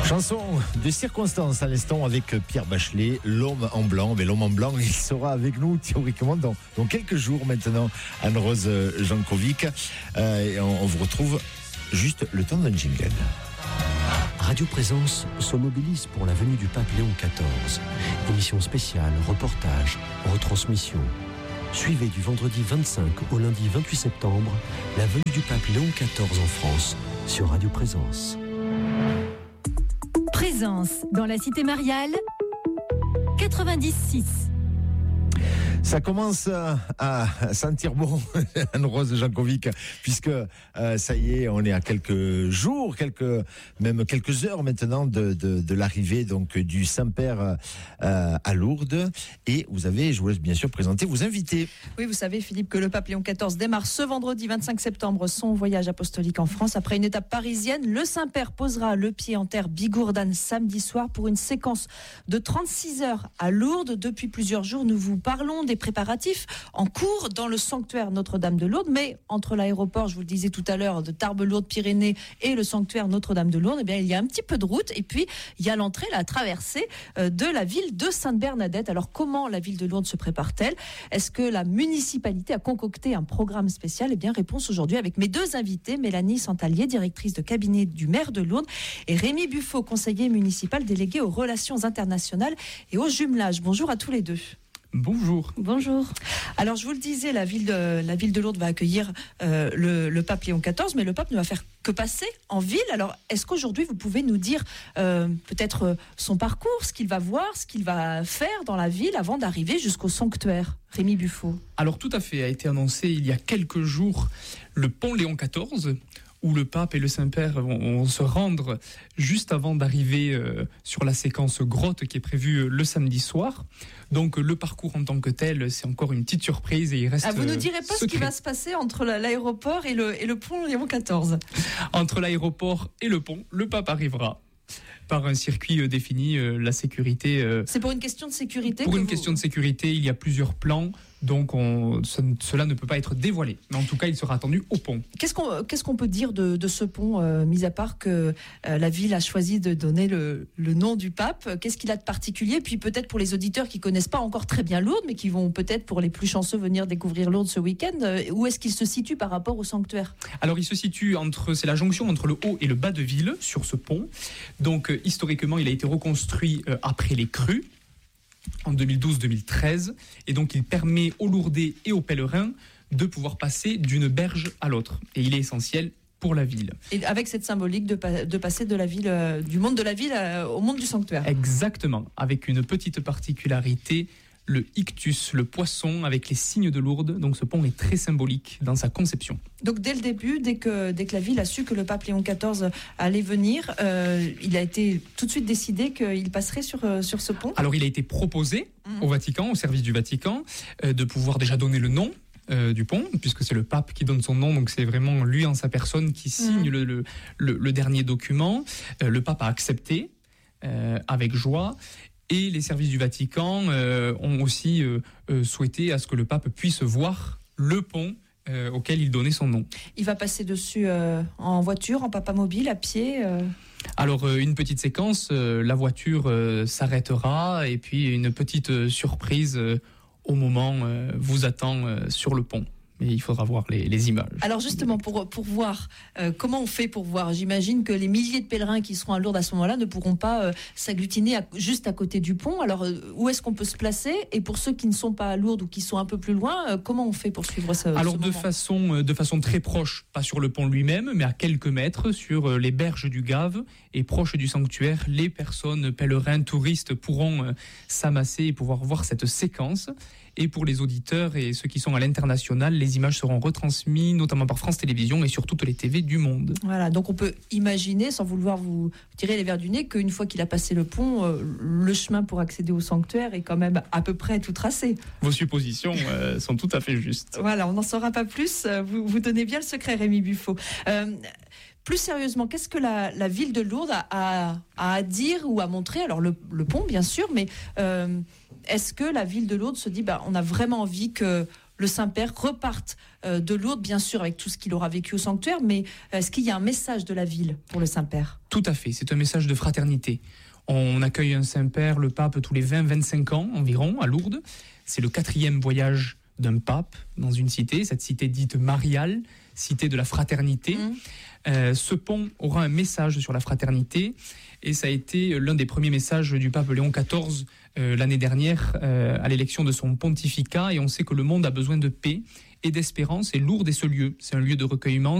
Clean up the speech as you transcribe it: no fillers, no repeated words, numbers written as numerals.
Chanson de circonstance à l'instant avec Pierre Bachelet, l'homme en blanc. Mais l'homme en blanc, il sera avec nous théoriquement dans quelques jours maintenant, Anne-Rose Jankovic. Et on vous retrouve juste le temps d'un jingle. Radio Présence se mobilise pour la venue du pape Léon XIV. Émission spéciale, reportage, retransmission. Suivez du vendredi 25 au lundi 28 septembre la venue du pape Léon XIV en France sur Radio Présence. Présence dans la cité mariale 96. Ça commence à sentir bon, Anne-Rose Jankovic, puisque ça y est, on est à quelques jours, même quelques heures maintenant de l'arrivée donc du Saint-Père à Lourdes. Et vous avez, je vous laisse bien sûr présenter vos invités. Oui, vous savez, Philippe, que le pape Léon XIV démarre ce vendredi 25 septembre son voyage apostolique en France. Après une étape parisienne, le Saint-Père posera le pied en terre bigourdane samedi soir pour une séquence de 36 heures à Lourdes. Depuis plusieurs jours, nous vous parlons des préparatifs en cours dans le sanctuaire Notre-Dame de Lourdes, mais entre l'aéroport, je vous le disais tout à l'heure, de Tarbes-Lourdes-Pyrénées et le sanctuaire Notre-Dame de Lourdes, eh bien, il y a un petit peu de route et puis il y a l'entrée, la traversée de la ville de Sainte-Bernadette. Alors comment la ville de Lourdes se prépare-t-elle ? Est-ce que la municipalité a concocté un programme spécial ? Eh bien, réponse aujourd'hui avec mes deux invités, Mélanie Santalier, directrice de cabinet du maire de Lourdes, et Rémi Buffo, conseiller municipal délégué aux relations internationales et au jumelage. Bonjour à tous les deux. Bonjour. Bonjour. Alors, je vous le disais, la ville de Lourdes va accueillir le pape Léon XIV, mais le pape ne va faire que passer en ville. Alors, est-ce qu'aujourd'hui, vous pouvez nous dire peut-être son parcours, ce qu'il va voir, ce qu'il va faire dans la ville avant d'arriver jusqu'au sanctuaire ? Rémi Buffo. Alors, tout à fait, a été annoncé il y a quelques jours le pont Léon XIV, où le pape et le Saint-Père vont se rendre juste avant d'arriver sur la séquence grotte qui est prévue le samedi soir. Donc le parcours en tant que tel, c'est encore une petite surprise et il reste vous ne direz pas secret. Ce qui va se passer entre l'aéroport et le pont Léon XIV. Entre l'aéroport et le pont, le pape arrivera par un circuit défini, la sécurité... C'est pour une question de sécurité. Pour une question de sécurité, il y a plusieurs plans. Donc cela ne peut pas être dévoilé. Mais en tout cas, il sera attendu au pont. Qu'est-ce qu'on peut dire de ce pont, mis à part que la ville a choisi de donner le nom du pape ? Qu'est-ce qu'il a de particulier ? Puis peut-être pour les auditeurs qui ne connaissent pas encore très bien Lourdes, mais qui vont peut-être, pour les plus chanceux, venir découvrir Lourdes ce week-end, où est-ce qu'il se situe par rapport au sanctuaire ? Alors il se situe c'est la jonction entre le haut et le bas de ville, sur ce pont. Donc historiquement, il a été reconstruit après les crues, en 2012-2013, et donc il permet aux Lourdais et aux pèlerins de pouvoir passer d'une berge à l'autre. Et il est essentiel pour la ville. Et avec cette symbolique de passer de la ville, du monde de la ville au monde du sanctuaire. Exactement, avec une petite particularité, le ictus, le poisson avec les signes de Lourdes. Donc ce pont est très symbolique dans sa conception. Donc dès le début, dès que la ville a su que le pape Léon XIV allait venir, il a été tout de suite décidé qu'il passerait sur ce pont. Alors il a été proposé au Vatican, au service du Vatican, de pouvoir déjà donner le nom du pont, puisque c'est le pape qui donne son nom, donc c'est vraiment lui en sa personne qui signe le dernier document. Le pape a accepté avec joie. Et les services du Vatican ont aussi souhaité à ce que le pape puisse voir le pont auquel il donnait son nom. Il va passer dessus en voiture, en papamobile, à pied Alors, une petite séquence, la voiture s'arrêtera et puis une petite surprise au moment vous attend sur le pont. Mais il faudra voir les images. Alors justement, pour voir, comment on fait pour voir ? J'imagine que les milliers de pèlerins qui seront à Lourdes à ce moment-là ne pourront pas s'agglutiner juste à côté du pont. Alors où est-ce qu'on peut se placer ? Et pour ceux qui ne sont pas à Lourdes ou qui sont un peu plus loin, comment on fait pour suivre ce moment ? Alors de façon très proche, pas sur le pont lui-même, mais à quelques mètres, sur les berges du Gave et proche du sanctuaire, les personnes, pèlerins, touristes pourront s'amasser et pouvoir voir cette séquence. Et pour les auditeurs et ceux qui sont à l'international, les images seront retransmises notamment par France Télévisions et sur toutes les TV du monde. Voilà, donc on peut imaginer, sans vouloir vous tirer les verres du nez, qu'une fois qu'il a passé le pont, le chemin pour accéder au sanctuaire est quand même à peu près tout tracé. Vos suppositions sont tout à fait justes. Voilà, on n'en saura pas plus. Vous donnez bien le secret, Rémi Buffo. Plus sérieusement, qu'est-ce que la ville de Lourdes a à dire ou à montrer ? Alors le pont, bien sûr, mais est-ce que la ville de Lourdes se dit on a vraiment envie que le Saint-Père reparte de Lourdes, bien sûr, avec tout ce qu'il aura vécu au sanctuaire, mais est-ce qu'il y a un message de la ville pour le Saint-Père ? Tout à fait, c'est un message de fraternité. On accueille un Saint-Père, le pape, tous les 20-25 ans environ, à Lourdes. C'est le 4e voyage d'un pape dans une cité, cette cité dite mariale, cité de la fraternité. Ce pont aura un message sur la fraternité, et ça a été l'un des premiers messages du pape Léon XIV l'année dernière à l'élection de son pontificat, et on sait que le monde a besoin de paix et d'espérance, et Lourdes est ce lieu. C'est un lieu de recueillement.